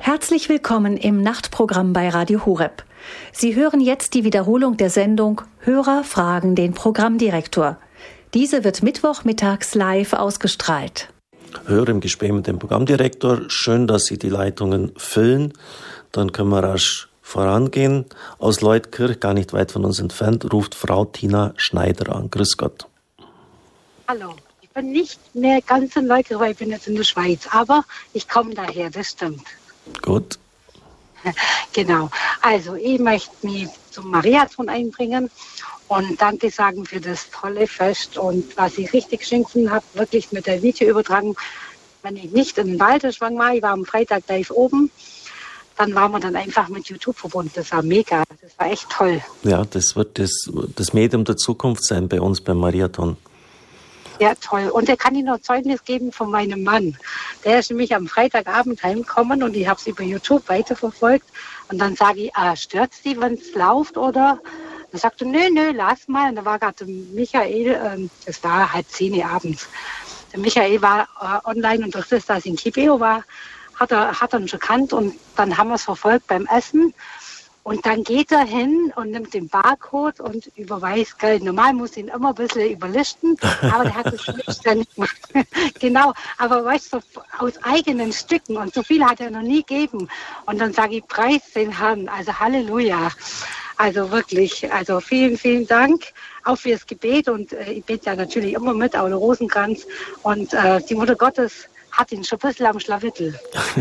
Herzlich willkommen im Nachtprogramm bei Radio Horeb. Sie hören jetzt die Wiederholung der Sendung Hörer fragen den Programmdirektor. Diese wird mittwochmittags live ausgestrahlt. Hörer im Gespräch mit dem Programmdirektor. Schön, dass Sie die Leitungen füllen. Dann können wir rasch vorangehen. Aus Leutkirch, gar nicht weit von uns entfernt, ruft Frau Tina Schneider an. Grüß Gott. Hallo. Ich bin nicht mehr ganz in Leutkirch, weil ich bin jetzt in der Schweiz. Aber ich komme daher, das stimmt. Gut. Genau. Also, ich möchte mich zum Mariathon einbringen und Danke sagen für das tolle Fest. Und was ich richtig schön gefunden habe, wirklich mit der Videoübertragung, wenn ich nicht in Walterschwang war, ich war am Freitag live oben, dann waren wir dann einfach mit YouTube verbunden. Das war mega. Das war echt toll. Ja, das wird das Medium der Zukunft sein bei uns beim Mariathon. Ja, toll. Und da kann ich noch Zeugnis geben von meinem Mann. Der ist nämlich am Freitagabend heimgekommen und ich habe es über YouTube weiterverfolgt. Und dann sage ich, stört es Sie, wenn es läuft, oder? Dann sagte er, nö, lass mal. Und da war gerade Michael, es war 9:30 abends. Der Michael war online und durch das, dass ich in Kibeo war, hat er ihn schon gekannt. Und dann haben wir es verfolgt beim Essen. Und dann geht er hin und nimmt den Barcode und überweist Geld. Normal muss ich ihn immer ein bisschen überlisten, aber der hat das selbstständig gemacht. Genau, aber weißt du, aus eigenen Stücken und so viel hat er noch nie gegeben. Und dann sage ich, preis den Herrn, also Halleluja. Also wirklich, also vielen, vielen Dank auch fürs Gebet. Und ich bete ja natürlich immer mit, Aule Rosenkranz. Und die Mutter Gottes hat ihn schon ein bisschen am Schlawittel.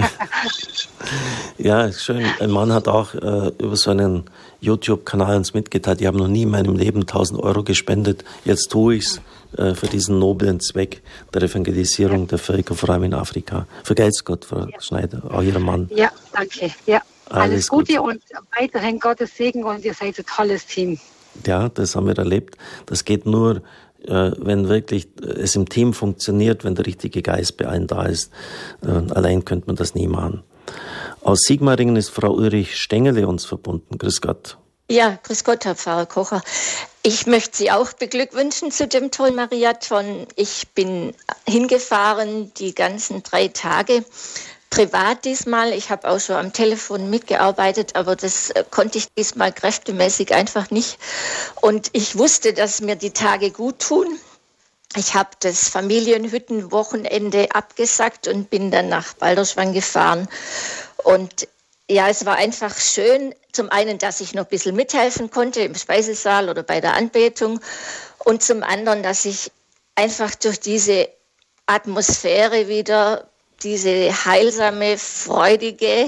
Ja, schön. Ein Mann hat auch über so einen YouTube-Kanal uns mitgeteilt, ich habe noch nie in meinem Leben 1.000 Euro gespendet. Jetzt tue ich es für diesen noblen Zweck der Evangelisierung der Völker, vor allem in Afrika. Vergelt's Gott, Frau Schneider, auch Ihr Mann. Ja, danke. Ja, alles Gute und weiterhin Gottes Segen und ihr seid ein tolles Team. Ja, das haben wir erlebt. Das geht nur, wenn wirklich es im Team funktioniert, wenn der richtige Geist bei allen da ist. Allein könnte man das nie machen. Aus Sigmaringen ist Frau Ulrich Stengele uns verbunden. Grüß Gott. Ja, grüß Gott, Herr Pfarrer Kocher. Ich möchte Sie auch beglückwünschen zu dem tollen Mariathon. Ich bin hingefahren die ganzen 3 Tage. Privat diesmal, ich habe auch schon am Telefon mitgearbeitet, aber das konnte ich diesmal kräftemäßig einfach nicht. Und ich wusste, dass mir die Tage gut tun. Ich habe das Familienhüttenwochenende abgesagt und bin dann nach Balderschwang gefahren. Und ja, es war einfach schön, zum einen, dass ich noch ein bisschen mithelfen konnte im Speisesaal oder bei der Anbetung und zum anderen, dass ich einfach durch diese Atmosphäre wieder diese heilsame, freudige,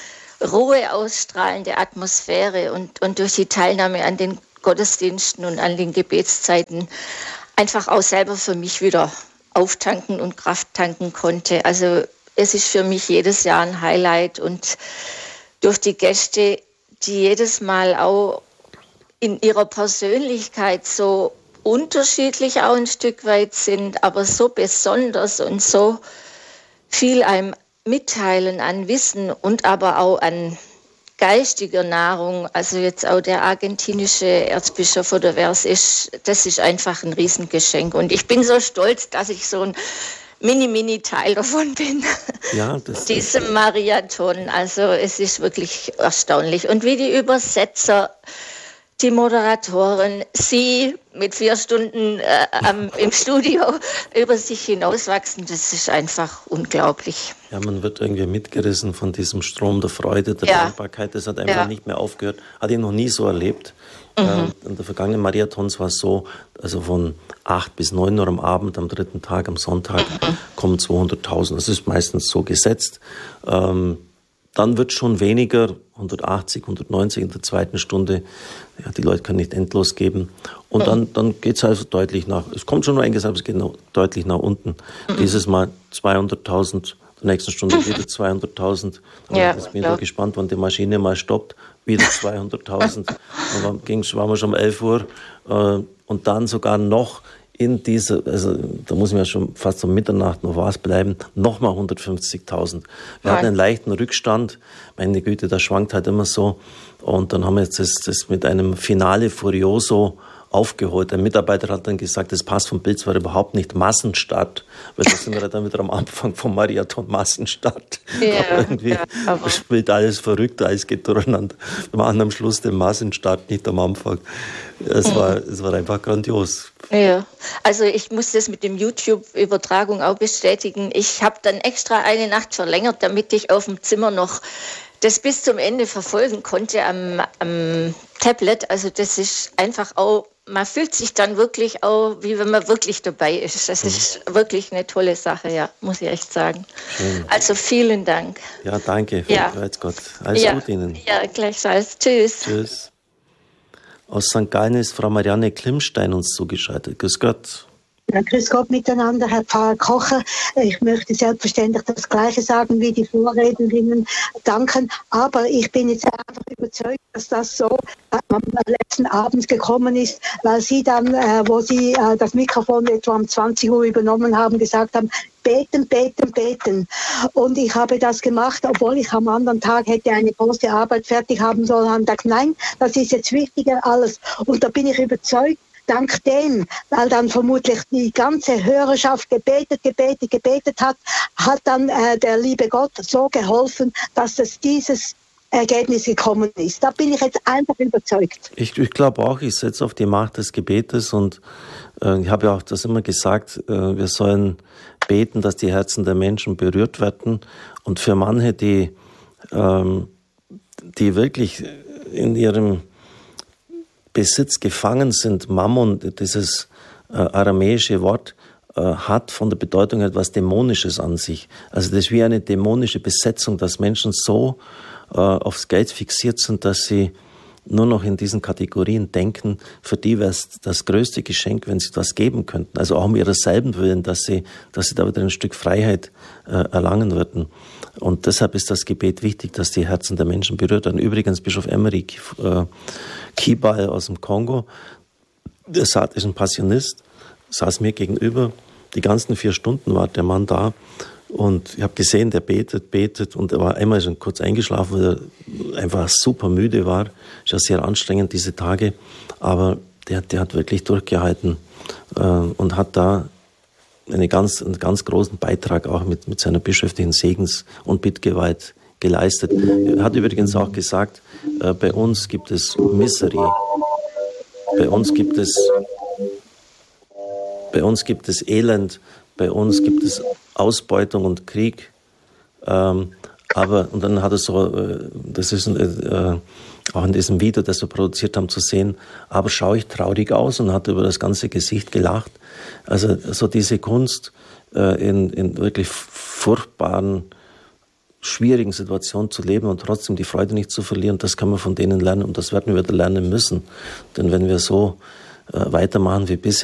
Ruhe ausstrahlende Atmosphäre und durch die Teilnahme an den Gottesdiensten und an den Gebetszeiten einfach auch selber für mich wieder auftanken und Kraft tanken konnte. Also es ist für mich jedes Jahr ein Highlight und durch die Gäste, die jedes Mal auch in ihrer Persönlichkeit so unterschiedlich auch ein Stück weit sind, aber so besonders und so viel einem mitteilen an Wissen und aber auch an geistiger Nahrung. Also jetzt auch der argentinische Erzbischof oder wer es ist, das ist einfach ein Riesengeschenk. Und ich bin so stolz, dass ich so ein Mini-Teil davon bin. Ja, das diesem Mariathon. Also es ist wirklich erstaunlich. Und wie die Übersetzer, die Moderatoren, Sie mit 4 Stunden im Studio über sich hinauswachsen, das ist einfach unglaublich. Ja, man wird irgendwie mitgerissen von diesem Strom der Freude, der Dankbarkeit. Das hat einfach nicht mehr aufgehört. Hatte ich noch nie so erlebt. In der vergangenen Marathons war es so, also von 8 bis 9 Uhr am Abend, am 3. Tag, am Sonntag, kommen 200.000. Das ist meistens so gesetzt. Dann wird schon weniger, 180, 190 in der 2. Stunde. Ja, die Leute können nicht endlos geben. Und dann geht es also deutlich nach, es kommt schon nur einiges, aber es geht noch deutlich nach unten. Dieses Mal 200.000, der nächsten Stunde wieder 200.000. Ja, ich bin so gespannt, wann die Maschine mal stoppt, wieder 200.000. Und dann waren wir schon um 11 Uhr und dann sogar noch in dieser, also da muss ich ja schon fast um Mitternacht noch was bleiben, nochmal 150.000. Wir hatten einen leichten Rückstand, meine Güte, das schwankt halt immer so. Und dann haben wir jetzt das mit einem Finale Furioso aufgeholt. Ein Mitarbeiter hat dann gesagt, das passt vom Bild zwar überhaupt nicht, Massenstart, weil da sind wir dann wieder am Anfang vom Marathon Massenstart. Ja, aber irgendwie spielt alles verrückt, alles geht durcheinander. Wir machen am Schluss den Massenstart, nicht am Anfang. Es war einfach grandios. Ja, also ich muss das mit dem YouTube-Übertragung auch bestätigen. Ich habe dann extra eine Nacht verlängert, damit ich auf dem Zimmer noch das bis zum Ende verfolgen konnte am Tablet. Also das ist einfach auch, man fühlt sich dann wirklich auch, wie wenn man wirklich dabei ist. Das ist wirklich eine tolle Sache, ja, muss ich echt sagen. Schön. Also vielen Dank. Ja, danke. Ja. Gott. Alles gut Ihnen. Ja, gleichfalls. Tschüss. Tschüss. Aus St. Gallen ist Frau Marianne Klimstein uns zugeschaltet. Grüß Gott. Ja, grüß Gott miteinander, Herr Pfarrer Kocher. Ich möchte selbstverständlich das Gleiche sagen wie die Vorrednerinnen, danken. Aber ich bin jetzt einfach überzeugt, dass das so am letzten Abend gekommen ist, weil Sie dann, wo Sie das Mikrofon etwa um 20 Uhr übernommen haben, gesagt haben, beten, beten, beten. Und ich habe das gemacht, obwohl ich am anderen Tag hätte eine große Arbeit fertig haben sollen. Und gesagt, nein, das ist jetzt wichtiger alles. Und da bin ich überzeugt, dank dem, weil dann vermutlich die ganze Hörerschaft gebetet hat, hat dann der liebe Gott so geholfen, dass es dieses Ergebnis gekommen ist. Da bin ich jetzt einfach überzeugt. Ich glaube auch, ich setze auf die Macht des Gebetes und ich habe ja auch das immer gesagt, wir sollen beten, dass die Herzen der Menschen berührt werden. Und für manche, die wirklich in ihrem Besitz gefangen sind, Mammon, dieses aramäische Wort, hat von der Bedeutung etwas Dämonisches an sich. Also das ist wie eine dämonische Besetzung, dass Menschen so aufs Geld fixiert sind, dass sie nur noch in diesen Kategorien denken. Für die wäre es das größte Geschenk, wenn sie das geben könnten. Also auch um ihrer selben Willen, dass sie da wieder ein Stück Freiheit erlangen würden. Und deshalb ist das Gebet wichtig, dass die Herzen der Menschen berührt werden. Übrigens, Bischof Emery Kibal aus dem Kongo, der ist ein Passionist, saß mir gegenüber. Die ganzen 4 Stunden war der Mann da. Und ich habe gesehen, der betet und er war einmal schon kurz eingeschlafen, weil er einfach super müde war. Ist ja sehr anstrengend diese Tage, aber der hat wirklich durchgehalten und hat da einen ganz großen Beitrag auch mit seiner bischöflichen Segens- und Bittgewalt geleistet. Er hat übrigens auch gesagt, bei uns gibt es Misery, bei uns gibt es Elend, bei uns gibt es Ausbeutung und Krieg, aber, und dann hat er so, das ist auch in diesem Video, das wir produziert haben, zu sehen, aber schaue ich traurig aus, und hat über das ganze Gesicht gelacht. Also so diese Kunst, in wirklich furchtbaren, schwierigen Situationen zu leben und trotzdem die Freude nicht zu verlieren, das kann man von denen lernen, und das werden wir wieder lernen müssen. Denn wenn wir so weitermachen wie bisher,